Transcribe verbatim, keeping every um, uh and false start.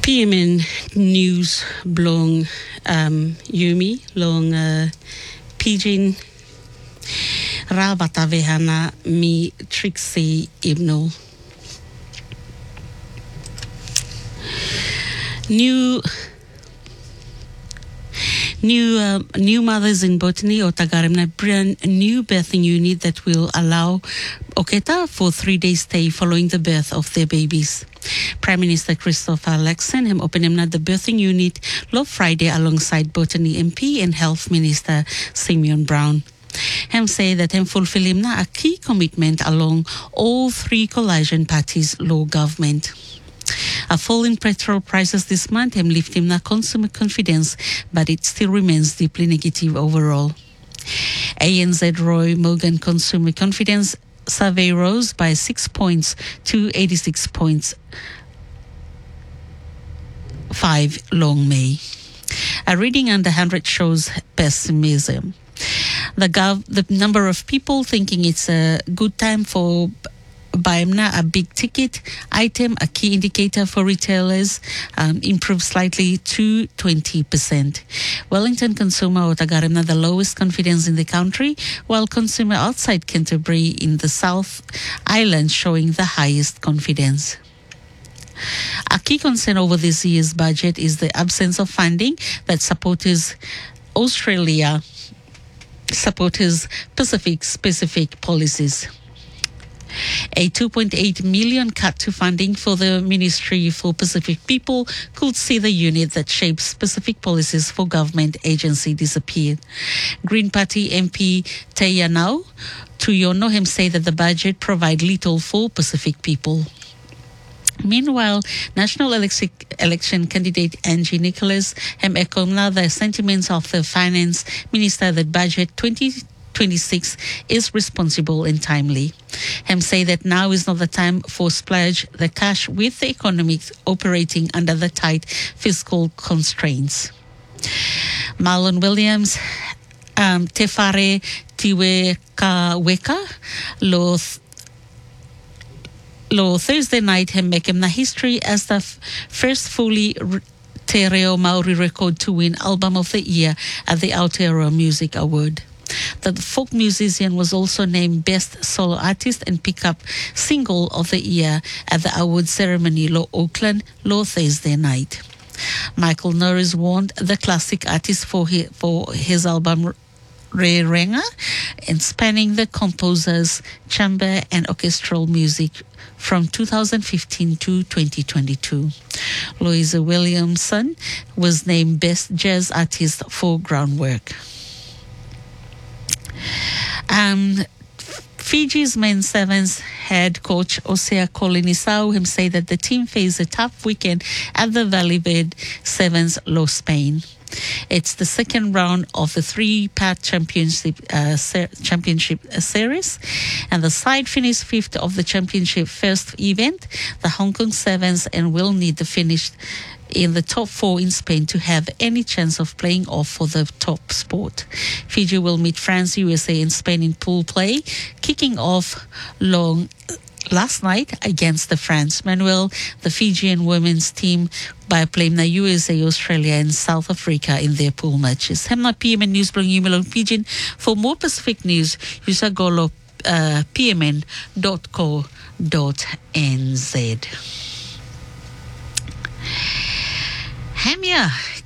P M N News blong um, Yumi long uh, Pidgin Rabata Vehana mi Trixie Ibno. New New uh, new mothers in Botany or Tagarimna brand new birthing unit that will allow Oketa for three days stay following the birth of their babies. Prime Minister Christopher Luxon him opened the birthing unit last Friday alongside Botany M P and Health Minister Simeon Brown. Him say that him fulfill him a key commitment along all three coalition parties' law government. A fall in petrol prices this month him lift him na consumer confidence, but it still remains deeply negative overall. A N Z Roy Morgan Consumer Confidence Survey rose by six points to eighty-six point five long May. A reading under one hundred shows pessimism. The, gov- the number of people thinking it's a good time for Baimna, a big ticket item, a key indicator for retailers, um, improved slightly to twenty percent. Wellington consumer Otagarimna the lowest confidence in the country, while consumer outside Canterbury in the South Island showing the highest confidence. A key concern over this year's budget is the absence of funding that supports Australia, supports Pacific specific policies. A two point eight million cut to funding for the Ministry for Pacific People could see the unit that shapes specific policies for government agency disappear. Green Party M P Teyanau Tuyono him say that the budget provide little for Pacific people. Meanwhile, National Election candidate Angie Nicholas hem echoed the sentiments of the Finance Minister that budget twenty twenty-six is responsible and timely. Hem say that now is not the time for splurge the cash with the economy operating under the tight fiscal constraints. Marlon Williams, um, Tefare Tiwe Kaweka, lo Lo Thursday night hem make him the history as the f- first fully re- Te Reo Maori record to win Album of the Year at the Aotearoa Music Award. The folk musician was also named Best Solo Artist and Pickup Single of the Year at the award ceremony lo Auckland lo Thursday night. Michael Norris won the classic artist for his, for his album Re Renga, and spanning the composer's chamber and orchestral music from two thousand fifteen to twenty twenty-two. Louisa Williamson was named Best Jazz Artist for Groundwork. Um, Fiji's men's sevens head coach Osea Kolinisau him say that the team faced a tough weekend at the Valiverde Sevens Lo Spain. It's the second round of the three-part championship uh, ser- championship series, and the side finished fifth of the championship first event, the Hong Kong Sevens, and will need to finish in the top four in Spain to have any chance of playing off for the top spot. Fiji will meet France, U S A, and Spain in pool play, kicking off long last night against the France. Manuel, the Fijian women's team, by playing the U S A, Australia, and South Africa in their pool matches. Hamna P M N News blong Yumelong Pidgin. For more Pacific news, use golo uh, p m n dot co dot n z. Hamia